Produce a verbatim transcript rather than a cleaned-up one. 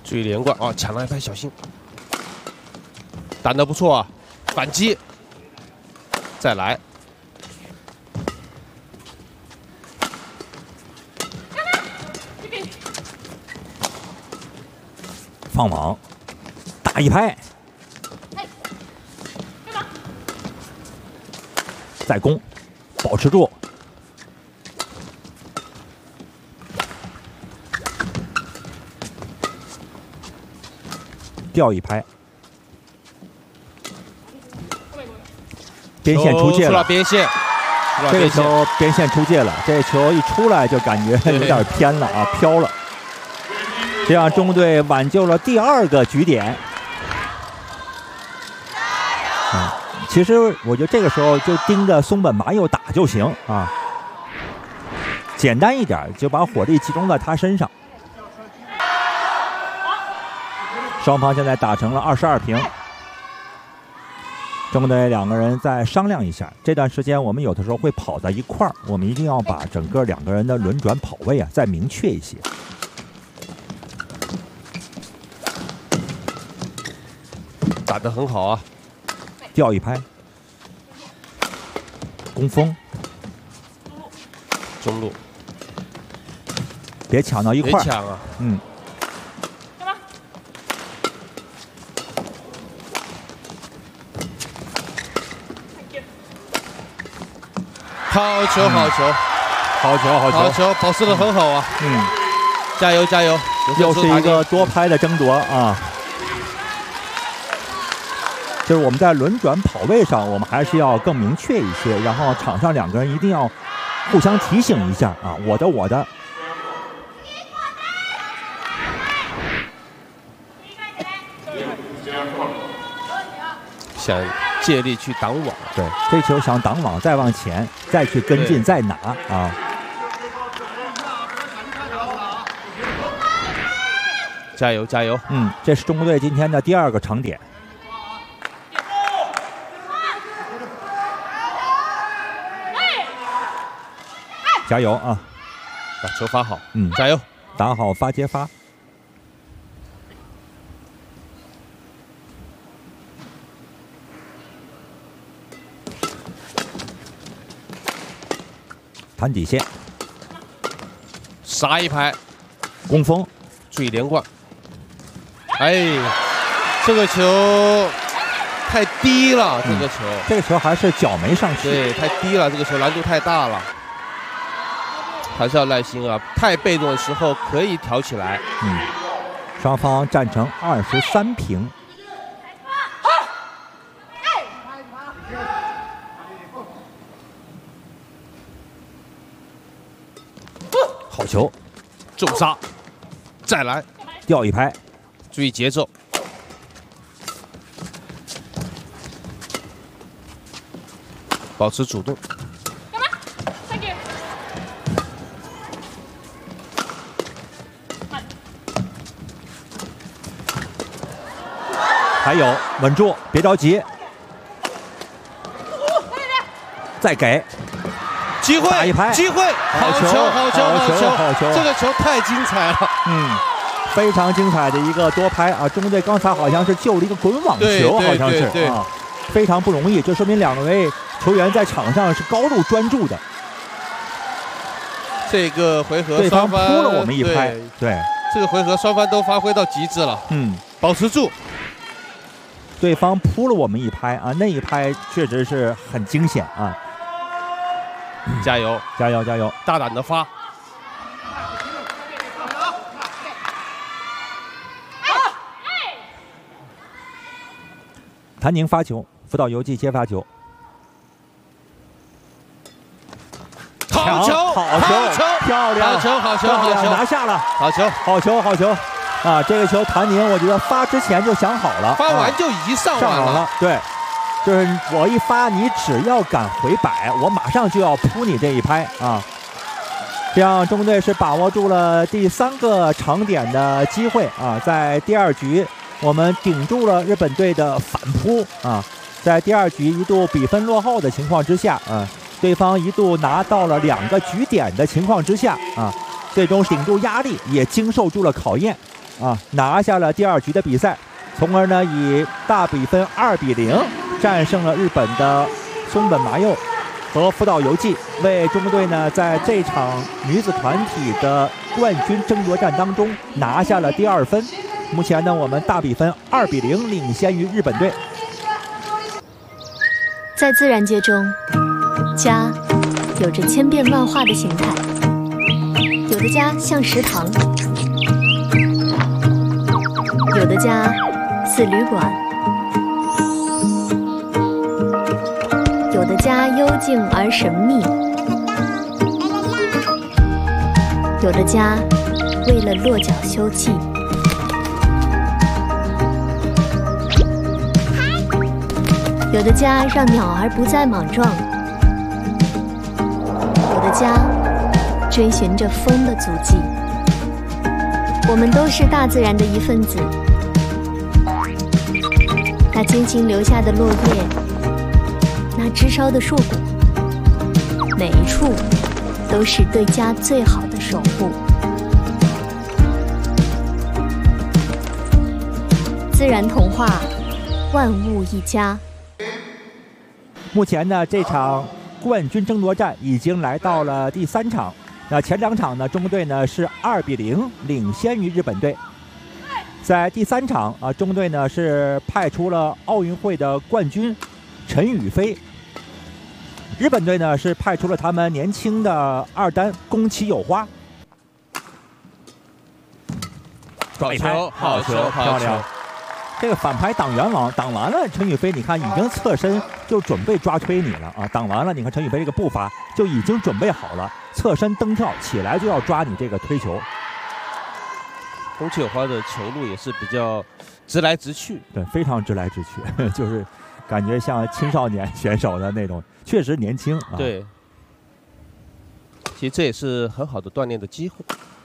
注意连贯啊！抢了一拍，小心，挡得不错啊！反击，再来。 放网，打一拍，再攻，保持住，掉一拍，边线出界了， 边线， 这个球边线出界了，这球一出来就感觉有点偏了啊，飘了。 这样，中队挽救了第二个局点。嗯，其实我觉得这个时候就盯着松本麻佑打就行啊，简单一点，就把火力集中在他身上。双方现在打成了二十二平。中队两个人再商量一下，这段时间我们有的时候会跑在一块儿，我们一定要把整个两个人的轮转跑位啊再明确一些。 打得很好啊！ 掉一拍，攻锋， 中路， 别抢到一块儿。 别抢啊！ 嗯。 好球，好球， 好球，好球， 好球，保持得很好啊！ 嗯， 加油，加油！ 又是一个多拍的争夺啊！ 就是我们在轮转跑位上，我们还是要更明确一些，然后场上两个人一定要互相提醒一下啊，我的我的。 想借力去挡网， 对，这球想挡网再往前，再去跟进再拿啊。 加油加油！ 嗯，这是中国队今天的第二个长点。 加油啊！ 把球发好， 嗯， 加油， 打好发接发。弹底线， 杀一拍， 攻锋， 注意连贯。哎，这个球太低了，这个球， 嗯、这个球还是脚没上去， 对，太低了，这个球难度太大了。 还是要耐心啊！太被动的时候可以挑起来。 嗯，双方战成二十三平。好球， 重杀，再来， 掉一拍， 注意节奏。保持主动。 还有稳住，别着急，再给机会， 打一拍， 机会，好球，好球，好球，好球！这个球太精彩了， 嗯，非常精彩的一个多拍啊！中国队刚才好像是救了一个滚网球，好像是啊，非常不容易，这说明两位球员在场上是高度专注的。 这个回合对方扑了我们一拍，对， 这个回合双方都发挥到极致了， 嗯， 保持住。 对方扑了我们一拍啊，那一拍确实是很惊险啊！ 加油， 加油，加油！ 大胆的发！ 谭宁发球，福岛由纪接发球。 好球， 好球，漂亮！ 好球，好球，好球， 拿下了！ 好球， 好球，好球！ 啊，这个球谭宁，我觉得发之前就想好了， 发完就已经上上网了。对，就是我一发，你只要敢回摆，我马上就要扑你这一拍啊。这样中国队是把握住了第三个长点的机会啊，在第二局我们顶住了日本队的反扑啊，在第二局一度比分落后的情况之下啊，对方一度拿到了两个局点的情况之下啊，最终顶住压力，也经受住了考验。 啊，拿下了第二局的比赛，从而呢以大比分二比零战胜了日本的松本麻佑和福岛由纪，为中国队呢在这场女子团体的冠军争夺战当中拿下了第二分。目前呢，我们大比分二比零领先于日本队。 在自然界中，家有着千变万化的形态，有的家像食堂，有的家似旅馆，有的家幽静而神秘，有的家为了落脚休憩。有的家让鸟儿不再莽撞，有的家追寻着风的足迹。我们都是大自然的一份子，那精心留下的落叶，那枝梢的硕果，每一处都是对家最好的守护。自然童话，万物一家。 目前呢，这场冠军争夺战已经来到了第三场。那前两场呢，中国队呢是二比零领先于日本队。在第三场啊，中国队呢是派出了奥运会的冠军陈雨菲，日本队呢是派出了他们年轻的二单宫崎友花。 好球，好球， 漂亮！这个反拍挡圆网挡完了，陈雨菲你看已经侧身就准备抓推你了啊！挡完了，你看陈雨菲这个步伐就已经准备好了，侧身蹬跳起来就要抓你这个推球。 宫崎友花的球路也是比较直来直去， 对，非常直来直去，就是感觉像青少年选手的那种，确实年轻啊。 对，其实这也是很好的锻炼的机会。